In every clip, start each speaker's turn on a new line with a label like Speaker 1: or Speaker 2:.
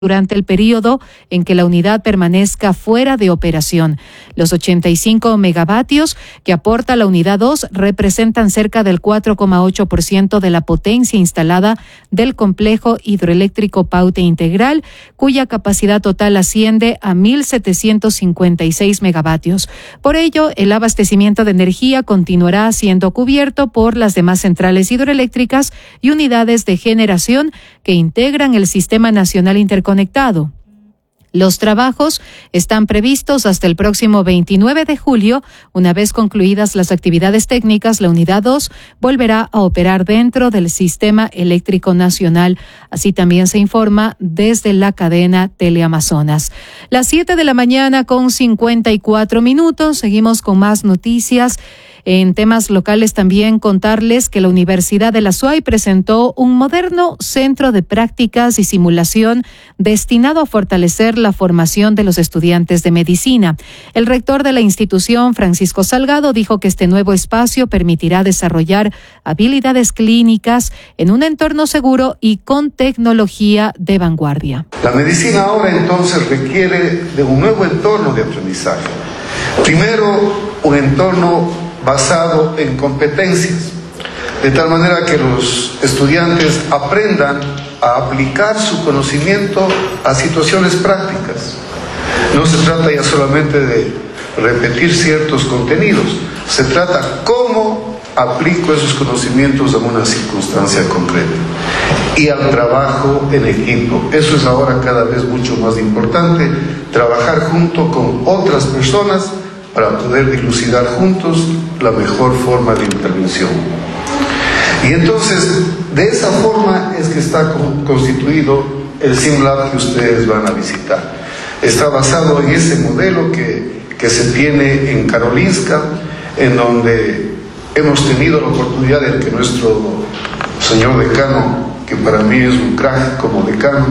Speaker 1: durante el periodo en que la unidad permanezca fuera de operación. Los 85 megavatios que aporta la unidad 2 representan cerca del 4,8% de la potencia instalada del complejo hidroeléctrico Paute Integral, cuya capacidad total asciende a 1.756 megavatios. Por ello, el abastecimiento de energía continuará siendo cubierto por las demás centrales hidroeléctricas y unidades de generación que integran el Sistema Nacional Interconectado. Los trabajos están previstos hasta el próximo 29 de julio. Una vez concluidas las actividades técnicas, la unidad 2 volverá a operar dentro del Sistema Eléctrico Nacional. Así también se informa desde la cadena Teleamazonas. Las 7 de la mañana con 54 minutos. Seguimos con más noticias. En temas locales también contarles que la Universidad de la SUAY presentó un moderno centro de prácticas y simulación destinado a fortalecer la formación de los estudiantes de medicina. El rector de la institución, Francisco Salgado, dijo que este nuevo espacio permitirá desarrollar habilidades clínicas en un entorno seguro y con tecnología de vanguardia.
Speaker 2: La medicina ahora entonces requiere de un nuevo entorno de aprendizaje. Primero, un entorno basado en competencias, de tal manera que los estudiantes aprendan a aplicar su conocimiento a situaciones prácticas. No se trata ya solamente de repetir ciertos contenidos, se trata cómo aplico esos conocimientos a una circunstancia concreta y al trabajo en equipo. Eso es ahora cada vez mucho más importante, trabajar junto con otras personas para poder dilucidar juntos la mejor forma de intervención. Y entonces, de esa forma es que está constituido el SimLab que ustedes van a visitar. Está basado en ese modelo que se tiene en Karolinska, en donde hemos tenido la oportunidad de que nuestro señor decano, que para mí es un crack como decano,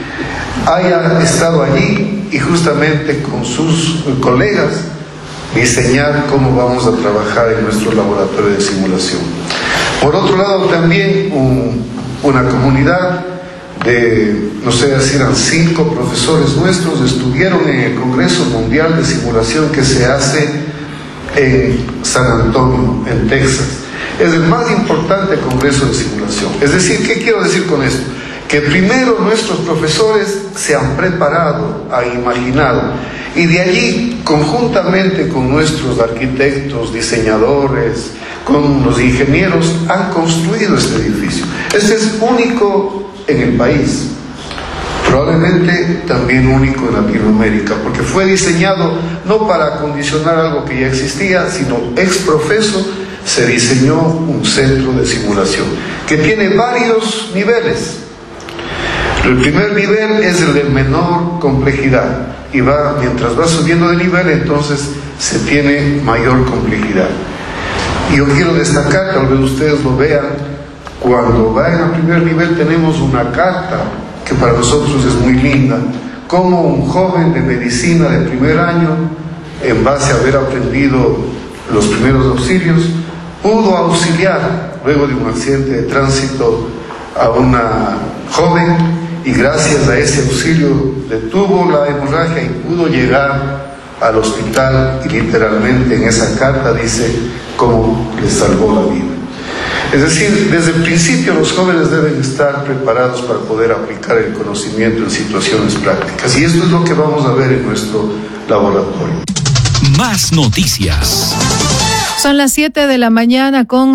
Speaker 2: haya estado allí y justamente con sus colegas diseñar cómo vamos a trabajar en nuestro laboratorio de simulación. Por otro lado, también una comunidad de, no sé si eran 5 profesores nuestros, estuvieron en el Congreso Mundial de Simulación que se hace en San Antonio, en Texas. Es el más importante congreso de simulación. Es decir, ¿qué quiero decir con esto? Que primero nuestros profesores se han preparado, han imaginado, y de allí, conjuntamente con nuestros arquitectos, diseñadores, con los ingenieros, han construido este edificio. Este es único en el país, probablemente también único en Latinoamérica, porque fue diseñado no para acondicionar algo que ya existía, sino ex profeso se diseñó un centro de simulación que tiene varios niveles. El primer nivel es el de menor complejidad y mientras va subiendo de nivel, entonces se tiene mayor complejidad. Y yo quiero destacar, tal vez ustedes lo vean, cuando va en el primer nivel tenemos una carta que para nosotros es muy linda, como un joven de medicina de primer año, en base a haber aprendido los primeros auxilios, pudo auxiliar luego de un accidente de tránsito a una joven, y gracias a ese auxilio detuvo la hemorragia y pudo llegar al hospital, y literalmente en esa carta dice cómo le salvó la vida. Es decir, desde el principio los jóvenes deben estar preparados para poder aplicar el conocimiento en situaciones prácticas, y esto es lo que vamos a ver en nuestro laboratorio.
Speaker 3: Más noticias.
Speaker 1: Son las 7 de la mañana con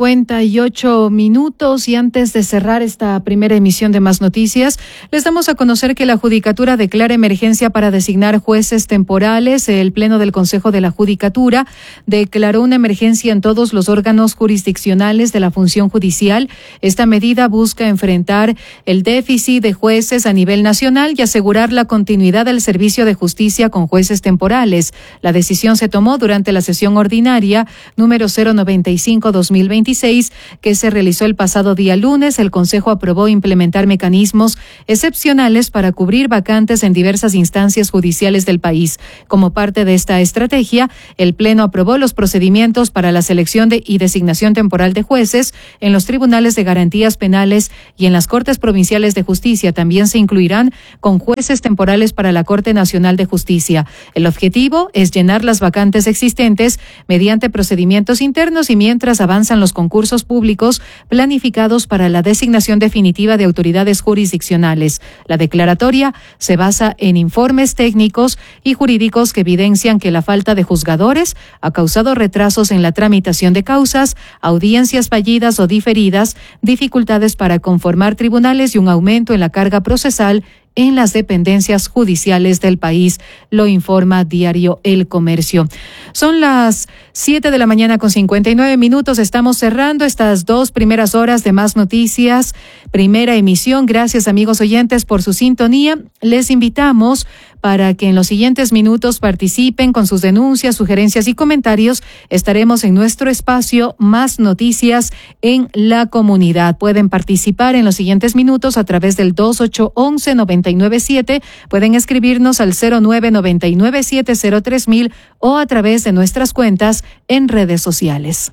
Speaker 1: 58 minutos y antes de cerrar esta primera emisión de Más Noticias, les damos a conocer que la Judicatura declara emergencia para designar jueces temporales. El Pleno del Consejo de la Judicatura declaró una emergencia en todos los órganos jurisdiccionales de la función judicial. Esta medida busca enfrentar el déficit de jueces a nivel nacional y asegurar la continuidad del servicio de justicia con jueces temporales. La decisión se tomó durante la sesión ordinaria número 095-2026, que se realizó el pasado día lunes. El Consejo aprobó implementar mecanismos excepcionales para cubrir vacantes en diversas instancias judiciales del país. Como parte de esta estrategia, el Pleno aprobó los procedimientos para la selección y designación temporal de jueces en los tribunales de garantías penales y en las Cortes Provinciales de Justicia. También se incluirán con jueces temporales para la Corte Nacional de Justicia. El objetivo es llenar las vacantes existentes mediante procedimientos internos y mientras avanzan los concursos públicos planificados para la designación definitiva de autoridades jurisdiccionales. La declaratoria se basa en informes técnicos y jurídicos que evidencian que la falta de juzgadores ha causado retrasos en la tramitación de causas, audiencias fallidas o diferidas, dificultades para conformar tribunales y un aumento en la carga procesal en las dependencias judiciales del país, lo informa Diario El Comercio. Son las 7:59 a.m. Estamos cerrando estas 2 primeras horas de Más Noticias, primera emisión. Gracias, amigos oyentes, por su sintonía. Les invitamos para que en los siguientes minutos participen con sus denuncias, sugerencias y comentarios. Estaremos en nuestro espacio Más Noticias en la Comunidad. Pueden participar en los siguientes minutos a través del 2811-997. Pueden escribirnos al 0999703000 o a través de nuestras cuentas en redes sociales.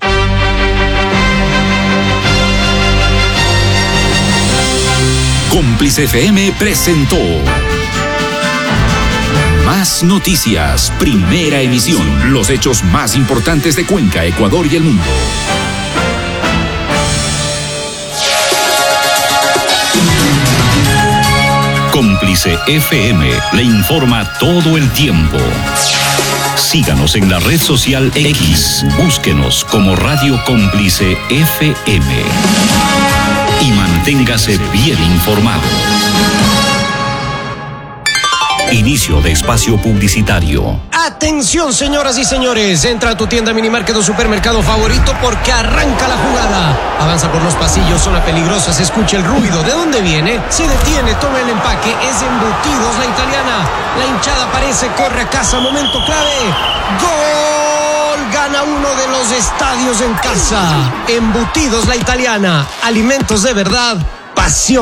Speaker 3: Cómplice FM presentó Más Noticias, primera emisión. Los hechos más importantes de Cuenca, Ecuador y el mundo. Cómplice FM le informa todo el tiempo. Síganos en la red social X. Búsquenos como Radio Cómplice FM. Y manténgase bien informado. Inicio de espacio publicitario.
Speaker 4: Atención, señoras y señores, entra a tu tienda, minimarket o supermercado favorito porque arranca la jugada. Avanza por los pasillos, zona peligrosa, se escucha el ruido. ¿De dónde viene? Se detiene, toma el empaque, es Embutidos La Italiana. La hinchada aparece, corre a casa, momento clave. ¡Gol! Gana uno de los estadios en casa. Embutidos La Italiana, alimentos de verdad, pasión.